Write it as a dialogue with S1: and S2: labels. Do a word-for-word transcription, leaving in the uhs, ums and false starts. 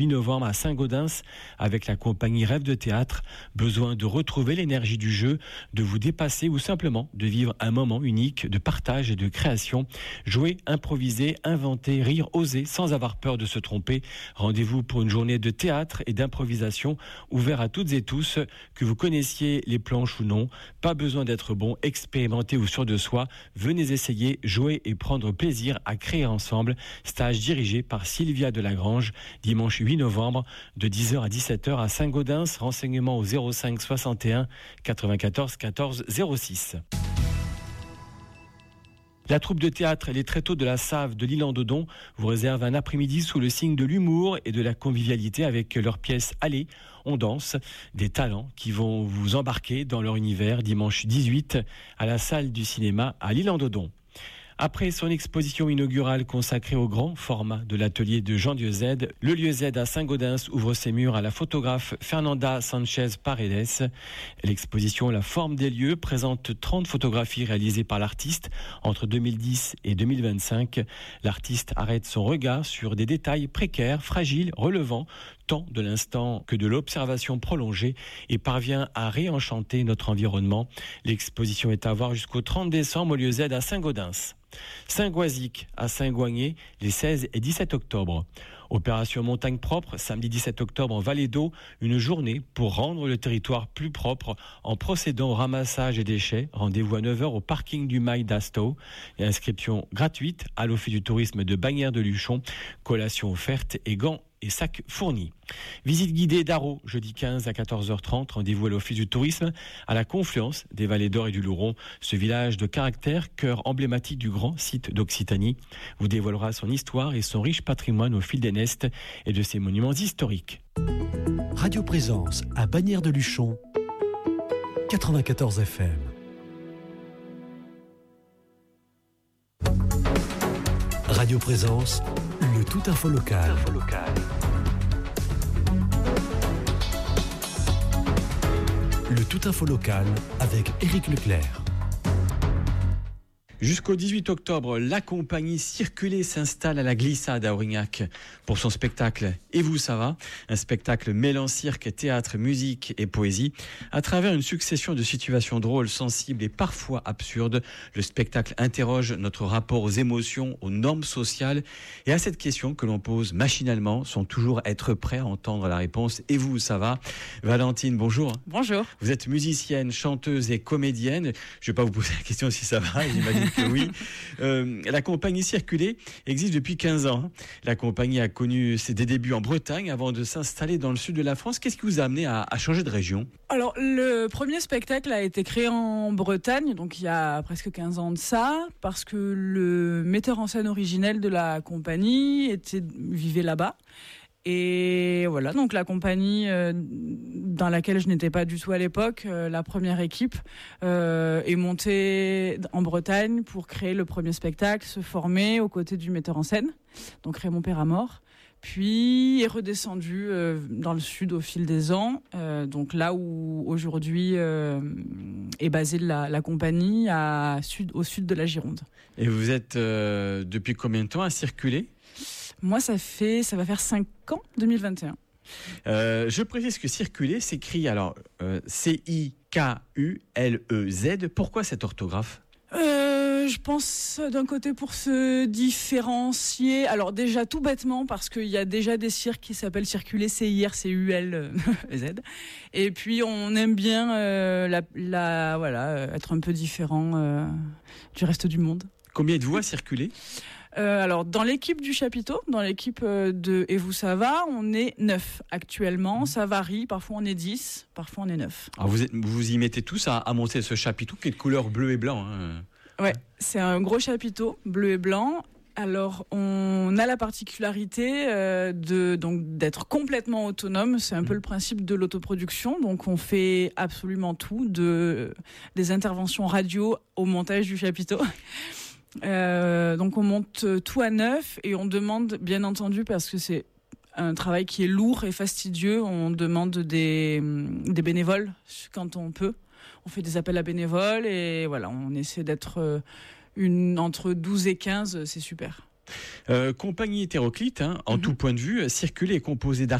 S1: huit novembre à Saint-Gaudens avec la compagnie Rêve de Théâtre. Besoin de retrouver l'énergie du jeu, de vous dépasser ou simplement de vivre un moment unique de partage et de création. Jouer, improviser, inventer, rire, oser sans avoir peur de se tromper. Rendez-vous pour une journée de théâtre et d'improvisation ouvert à toutes et tous, que vous connaissiez les planches ou non. Pas besoin d'être bon, expérimenté ou sûr de soi. Venez essayer, jouer et prendre plaisir à créer ensemble. Stage dirigé par Sylvia Delagrange, dimanche huit novembre de dix heures à dix-sept heures à Saint-Gaudens. Renseignements au zéro cinq soixante et un quatre-vingt-quatorze quatorze zéro six. La troupe de théâtre Les Tréteaux de la Save de l'Île-en-Dodon vous réserve un après-midi sous le signe de l'humour et de la convivialité avec leur pièce Allez, on danse, des talents qui vont vous embarquer dans leur univers dimanche dix-huit à la salle du cinéma à l'Île-en-Dodon. Après son exposition inaugurale consacrée au grand format de l'atelier de Jean Dieu-Z, le lieu Z à Saint-Gaudens ouvre ses murs à la photographe Fernanda Sanchez Paredes. L'exposition La forme des lieux présente trente photographies réalisées par l'artiste entre deux mille dix et deux mille vingt-cinq. L'artiste arrête son regard sur des détails précaires, fragiles, relevant tant de l'instant que de l'observation prolongée et parvient à réenchanter notre environnement. L'exposition est à voir jusqu'au trente décembre au lieu Z à Saint-Gaudens. Saint-Goisic à Saint-Goigné les seize et dix-sept octobre. Opération Montagne Propre, samedi dix-sept octobre en Vallée d'Eau, une journée pour rendre le territoire plus propre en procédant au ramassage des déchets. Rendez-vous à neuf heures au parking du Mail d'Asto. Et inscription gratuite à l'Office du tourisme de Bagnères-de-Luchon. Collation offerte et gants et sacs fournis. Visite guidée d'Arro, jeudi quinze à quatorze heures trente. Rendez-vous à l'Office du tourisme à la confluence des vallées d'Or et du Louron. Ce village de caractère, cœur emblématique du grand site d'Occitanie, vous dévoilera son histoire et son riche patrimoine au fil des nestes et de ses monuments historiques.
S2: Radio Présence à Bagnères-de-Luchon, quatre-vingt-quatorze F M. Radio Présence, le tout info local. Info local. Le tout info local avec Éric Leclerc.
S1: Jusqu'au dix-huit octobre, la compagnie Circuler s'installe à la Glissade à Aurignac pour son spectacle « Et vous, ça va ?» Un spectacle mêlant cirque, théâtre, musique et poésie. À travers une succession de situations drôles, sensibles et parfois absurdes, le spectacle interroge notre rapport aux émotions, aux normes sociales et à cette question que l'on pose machinalement, sans toujours être prêt à entendre la réponse « Et vous, ça va ?» Valentine, bonjour.
S3: Bonjour.
S1: Vous êtes musicienne, chanteuse et comédienne. Je ne vais pas vous poser la question si ça va, j'imagine que oui. Euh, la compagnie Circuler existe depuis quinze ans. La compagnie a connu ses débuts en Bretagne avant de s'installer dans le sud de la France. Qu'est-ce qui vous a amené à, à changer de région ?
S3: Alors, le premier spectacle a été créé en Bretagne, donc il y a presque quinze ans de ça, parce que le metteur en scène originel de la compagnie était, vivait là-bas. Et voilà, donc la compagnie euh, dans laquelle je n'étais pas du tout à l'époque, euh, la première équipe, euh, est montée en Bretagne pour créer le premier spectacle, se former aux côtés du metteur en scène, donc Raymond Péramore, puis est redescendue euh, dans le sud au fil des ans, euh, donc là où aujourd'hui euh, est basée la, la compagnie, à sud, au sud de la Gironde.
S1: Et vous êtes euh, depuis combien de temps à Circuler ?
S3: Moi, ça fait, ça va faire cinq ans, deux mille vingt et un.
S1: Euh, je précise que Circuler s'écrit alors euh, C I K U L E Z. Pourquoi cette orthographe ?
S3: Euh, je pense d'un côté pour se différencier. Alors déjà tout bêtement parce qu'il y a déjà des cirques qui s'appellent Circuler, C I R C U L Z. Et puis on aime bien euh, la, la, voilà, être un peu différent euh, du reste du monde.
S1: Combien êtes-vous à Circuler ?
S3: Euh, alors dans l'équipe du chapiteau, dans l'équipe de Et vous ça va, on est neuf actuellement, ça varie, parfois on est dix, parfois on est neuf.
S1: Alors vous, êtes, vous y mettez tous à, à monter ce chapiteau qui est de couleur bleu et blanc. Hein.
S3: Ouais, c'est un gros chapiteau bleu et blanc. Alors on a la particularité euh, de donc d'être complètement autonome, c'est un peu le principe de l'autoproduction, donc on fait absolument tout, de des interventions radio au montage du chapiteau. Euh, donc on monte tout à neuf et on demande, bien entendu, parce que c'est un travail qui est lourd et fastidieux, on demande des, des bénévoles quand on peut. On fait des appels à bénévoles et voilà, on essaie d'être une, entre douze et quinze, c'est super.
S1: Euh, compagnie hétéroclite, hein, en mmh. tout point de vue, circuler est composé d'artistes